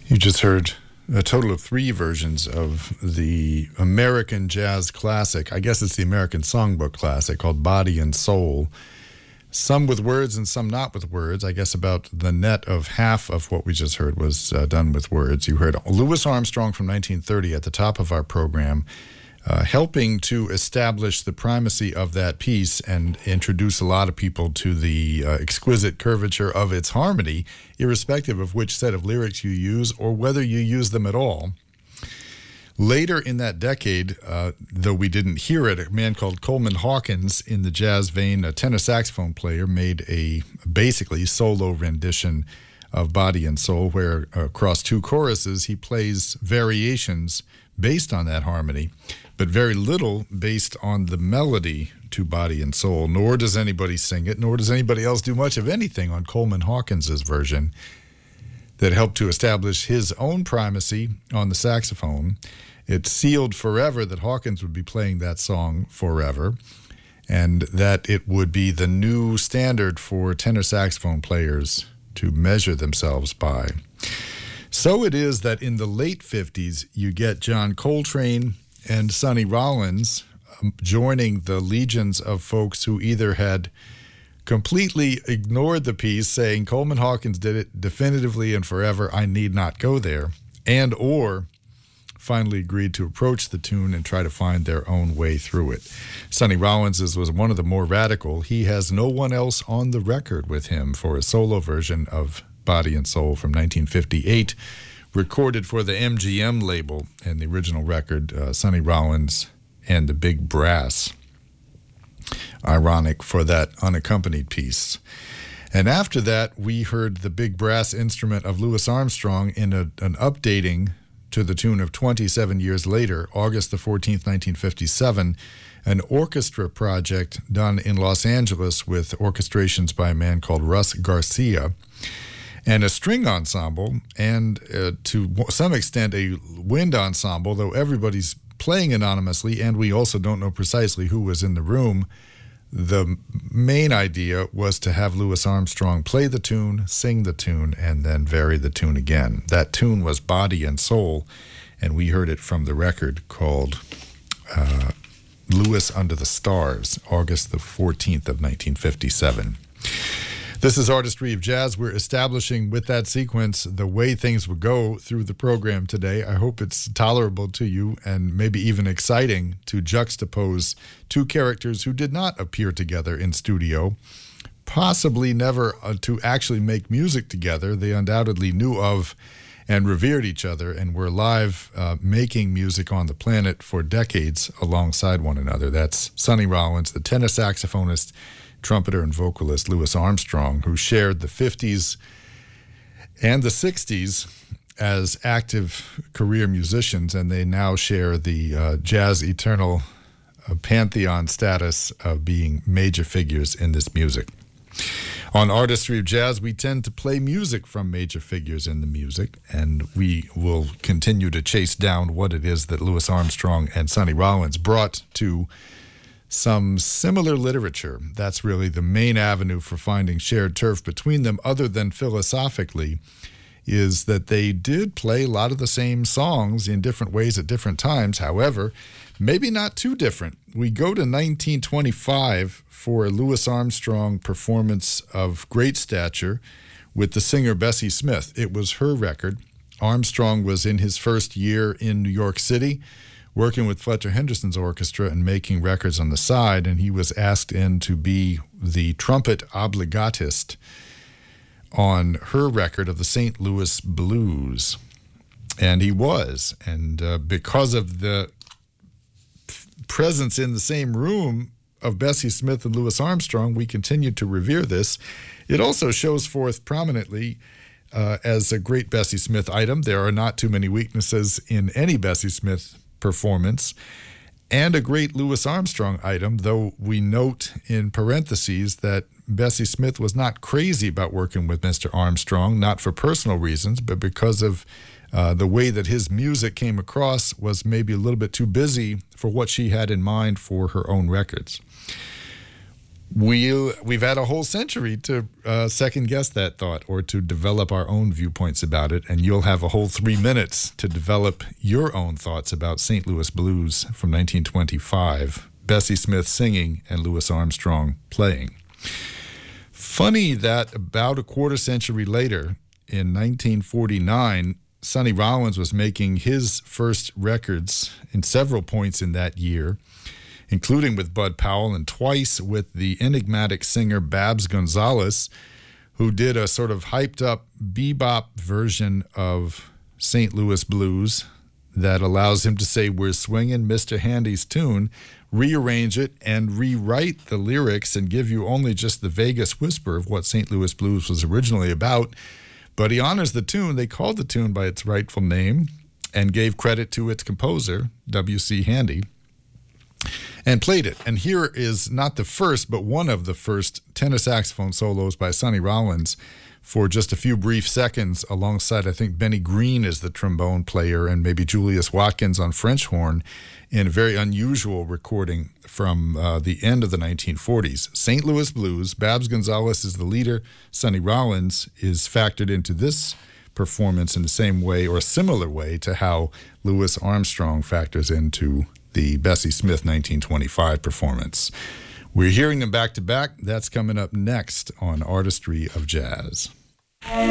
You just heard a total of three versions of the American jazz classic. I guess it's the American songbook classic called Body and Soul. Some with words and some not with words. I guess about the net of half of what we just heard was done with words. You heard Louis Armstrong from 1930 at the top of our program, helping to establish the primacy of that piece and introduce a lot of people to the exquisite curvature of its harmony, irrespective of which set of lyrics you use or whether you use them at all. Later in that decade, though we didn't hear it, a man called Coleman Hawkins, in the jazz vein, a tenor saxophone player, made a basically solo rendition of Body and Soul, where across two choruses he plays variations based on that harmony, but very little based on the melody to Body and Soul, nor does anybody sing it, nor does anybody else do much of anything on Coleman Hawkins's version that helped to establish his own primacy on the saxophone. It sealed forever that Hawkins would be playing that song forever, and that it would be the new standard for tenor saxophone players to measure themselves by. So it is that in the late 50s, you get John Coltrane and Sonny Rollins joining the legions of folks who either had completely ignored the piece, saying Coleman Hawkins did it definitively and forever, I need not go there, and or finally agreed to approach the tune and try to find their own way through it. Sonny Rollins was one of the more radical. He has no one else on the record with him for a solo version of Body and Soul from 1958, recorded for the MGM label, and the original record, Sonny Rollins and the Big Brass. Ironic for that unaccompanied piece. And after that, we heard the big brass instrument of Louis Armstrong in an updating to the tune of 27 years later, August the 14th, 1957, an orchestra project done in Los Angeles with orchestrations by a man called Russ Garcia, and a string ensemble, and to some extent a wind ensemble, though everybody's playing anonymously, and we also don't know precisely who was in the room. The main idea was to have Louis Armstrong play the tune, sing the tune, and then vary the tune again. That tune was Body and Soul, and we heard it from the record called Louis Under the Stars, August the 14th of 1957. This is Artistry of Jazz. We're establishing with that sequence the way things would go through the program today. I hope it's tolerable to you and maybe even exciting to juxtapose two characters who did not appear together in studio, possibly never to actually make music together. They undoubtedly knew of and revered each other and were live making music on the planet for decades alongside one another. That's Sonny Rollins, the tenor saxophonist, trumpeter and vocalist Louis Armstrong, who shared the 50s and the 60s as active career musicians, and they now share the jazz eternal pantheon status of being major figures in this music. On Artistry of Jazz, we tend to play music from major figures in the music, and we will continue to chase down what it is that Louis Armstrong and Sonny Rollins brought to some similar literature. That's really the main avenue for finding shared turf between them, other than philosophically, is that they did play a lot of the same songs in different ways at different times. However, maybe not too different. We go to 1925 for a Louis Armstrong performance of great stature with the singer Bessie Smith. It was her record. Armstrong was in his first year in New York City, working with Fletcher Henderson's orchestra and making records on the side, and he was asked in to be the trumpet obligatist on her record of the St. Louis Blues. And he was, and because of the presence in the same room of Bessie Smith and Louis Armstrong, we continue to revere this. It also shows forth prominently as a great Bessie Smith item. There are not too many weaknesses in any Bessie Smith performance, and a great Louis Armstrong item, though we note in parentheses that Bessie Smith was not crazy about working with Mr. Armstrong, not for personal reasons, but because of the way that his music came across was maybe a little bit too busy for what she had in mind for her own records. We've had a whole century to second guess that thought or to develop our own viewpoints about it, and you'll have a whole 3 minutes to develop your own thoughts about St. Louis Blues from 1925, Bessie Smith singing and Louis Armstrong playing. Funny that about a quarter century later, in 1949, Sonny Rollins was making his first records in several points in that year, including with Bud Powell and twice with the enigmatic singer Babs Gonzalez, who did a sort of hyped up bebop version of St. Louis Blues that allows him to say, "We're swinging Mr. Handy's tune," rearrange it and rewrite the lyrics and give you only just the vaguest whisper of what St. Louis Blues was originally about. But he honors the tune. They called the tune by its rightful name and gave credit to its composer, W.C. Handy, and played it. And here is not the first, but one of the first tenor saxophone solos by Sonny Rollins for just a few brief seconds alongside, I think, Benny Green as the trombone player and maybe Julius Watkins on French horn in a very unusual recording from the end of the 1940s. St. Louis Blues, Babs Gonzalez is the leader. Sonny Rollins is factored into this performance in the same way or a similar way to how Louis Armstrong factors into the Bessie Smith 1925 performance. We're hearing them back to back. That's coming up next on Artistry of Jazz.